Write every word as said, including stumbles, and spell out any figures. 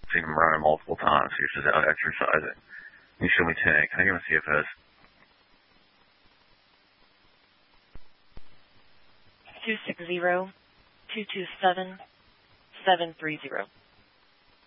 seen him running multiple times. He was just out exercising. He showed me ten. Can I give him a C F S? two six zero, two two seven, seven three zero.